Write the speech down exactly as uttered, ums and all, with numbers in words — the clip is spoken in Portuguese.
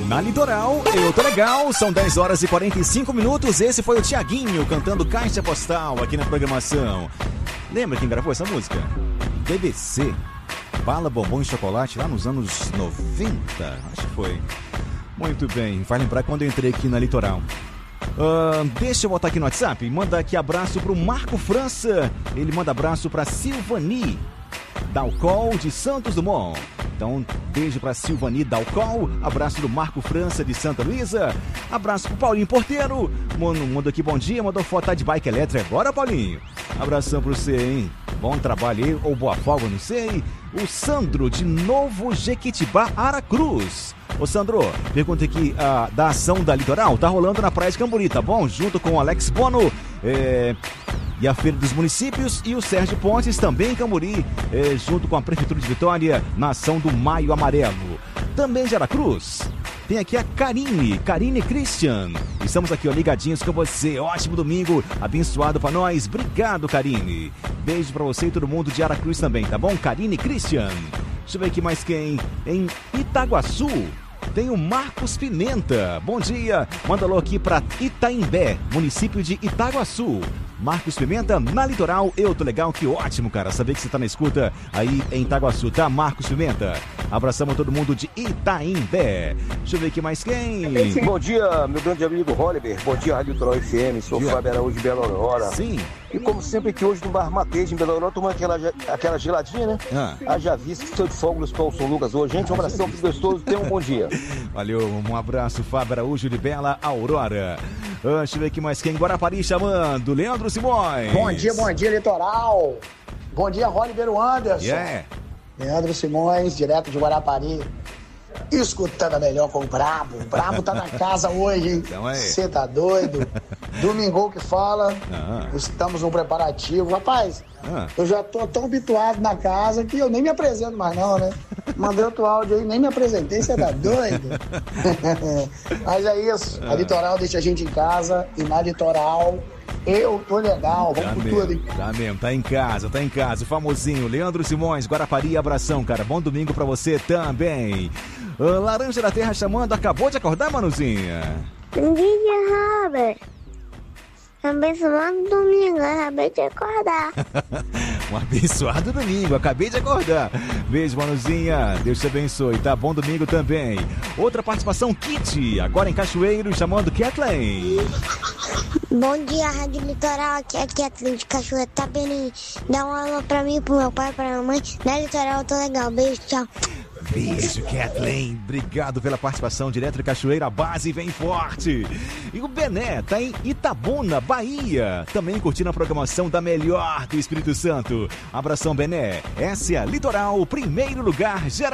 Na Litoral, eu tô legal, são dez horas e quarenta e cinco minutos. Esse foi o Thiaguinho cantando Caixa Postal aqui na programação. Lembra quem gravou essa música? B B C, Bala, Bombom e Chocolate, lá nos anos noventa, acho que foi. Muito bem, vai lembrar quando eu entrei aqui na Litoral. Uh, deixa eu botar aqui no WhatsApp. Manda aqui abraço pro Marco França. Ele manda abraço pra Silvani Dalcol de Santos Dumont. Então, beijo pra Silvani Dalcol. Abraço do Marco França de Santa Luísa. Abraço pro Paulinho Porteiro. Mano, manda aqui bom dia. Mandou foto tá de bike elétrica. Bora, Paulinho. Abração pra você, hein? Bom trabalho aí, ou boa folga, não sei. O Sandro de Novo Jequitibá, Aracruz. Ô Sandro, pergunta aqui ah, da ação da Litoral. Tá rolando na Praia de Camburi, tá bom? Junto com o Alex Bono é, e a Feira dos Municípios e o Sérgio Pontes também em Camburi, é, junto com a Prefeitura de Vitória, na ação do Maio Amarelo. Também de Aracruz. Tem aqui a Karine, Karine Christian. Estamos aqui, ó, ligadinhos com você. Ótimo domingo, abençoado pra nós. Obrigado, Karine. Beijo pra você e todo mundo de Aracruz também, tá bom? Karine Christian. Deixa eu ver aqui mais quem. Em Itaguaçu, tem o Marcos Pimenta. Bom dia. Manda alô aqui pra Itaimbé, município de Itaguaçu. Marcos Pimenta, na Litoral, eu tô legal, que ótimo, cara, saber que você tá na escuta aí em Itaguaçu, tá, Marcos Pimenta? Abraçamos a todo mundo de Itaimbé. Deixa eu ver aqui mais quem. Bom dia, meu grande amigo Oliver, bom dia, Rádio Litoral F M, sou o Fábio Araújo de Belo Aurora. Sim. E como sempre que hoje no Bar Matejo, em Belo Aurora, tomando aquela, aquela geladinha, né? Ah. Haja visto que estou de folga no Sol São Lucas hoje. Gente, um abração pro gostoso, tenha um bom dia. Valeu, um abraço, Fábio Araújo de Bela Aurora. Ah, deixa eu ver aqui mais quem. Guarapari chamando, Leandro Simões. Bom dia, bom dia, Litoral. Bom dia, Oliver Anderson. Yeah. Leandro Simões, direto de Guarapari. Escutando a melhor com o Brabo. O Brabo tá na casa hoje, hein? Você então tá doido? Domingão que fala. Ah. Estamos no preparativo. Rapaz, ah. eu já tô tão habituado na casa que eu nem me apresento mais não, né? Mandei outro áudio aí, nem me apresentei. Você tá doido? Mas é isso. Ah. A Litoral deixa a gente em casa. E na Litoral... eu tô legal, vamos tá por mesmo, tudo, hein? Tá mesmo, tá em casa, tá em casa. O famosinho Leandro Simões, Guarapari, abração, cara. Bom domingo pra você também. Uh, Laranja da Terra chamando, acabou de acordar, Manuzinha? Bom dia, Robert. Abençoado domingo, acabei de acordar. Um abençoado domingo, acabei de acordar. Beijo, Manuzinha, Deus te abençoe, tá? Bom domingo também. Outra participação, Kitty, agora em Cachoeiro, chamando Kathleen. Bom dia, Rádio Litoral, aqui é a Kathleen de Cachoeiro, tá bem? Dá um alô pra mim, pro meu pai, pra minha mãe. Na Litoral, eu tô legal, beijo, tchau. Beijo, Kathleen. Obrigado pela participação direto de Cachoeira. A base vem forte. E o Bené tá em Itabuna, Bahia. Também curtindo a programação da melhor do Espírito Santo. Abração, Bené. Essa é a Litoral, primeiro lugar geral.